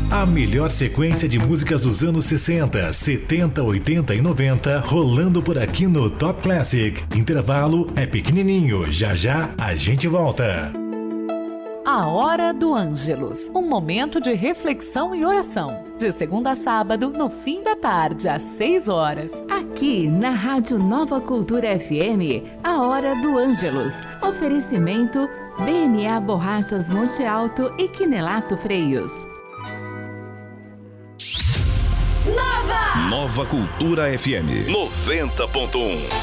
A melhor sequência de músicas dos anos 60, 70, 80 e 90 rolando por aqui no Top Classic. Intervalo é pequenininho, já já a gente volta. A Hora do Ângelus, um momento de reflexão e oração. De segunda a sábado, no fim da tarde, às 6 horas. Aqui na Rádio Nova Cultura FM, a Hora do Ângelus. Oferecimento BMA Borrachas Monte Alto e Quinelato Freios. Nova Cultura FM 90.1.